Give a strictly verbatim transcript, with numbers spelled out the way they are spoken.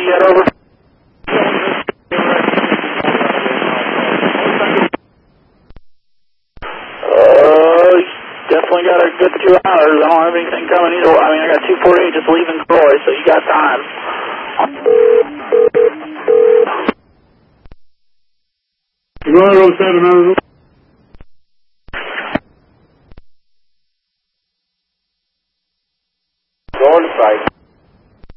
yet, over? Uh, definitely got a good two hours. I don't have anything coming either. I mean, I got two forty-eight just leaving Troy, so you got time. Runner oh seven,